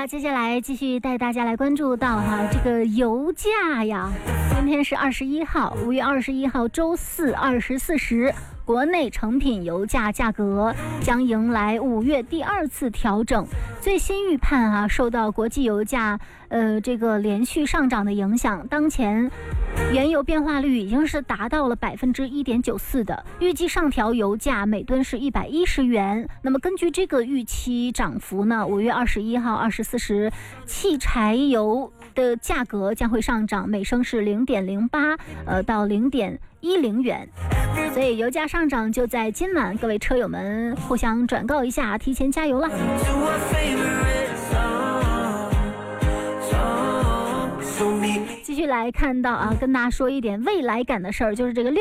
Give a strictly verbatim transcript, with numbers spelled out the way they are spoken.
了，接下来继续带大家来关注到哈这个油价呀。今天是二十一号，五月二十一号周四二十四时，国内成品油价价格将迎来五月第二次调整。最新预判啊，受到国际油价呃这个连续上涨的影响，当前原油变化率已经是达到了百分之一点九四的，预计上调油价每吨是一百一十元。那么根据这个预期涨幅呢，五月二十一号二十四时，汽柴油的价格将会上涨，每升是零点零八呃到零点一零元。所以油价上涨就在今晚，各位车友们互相转告一下，提前加油了。继续来看到啊，跟大家说一点未来感的事儿，就是这个六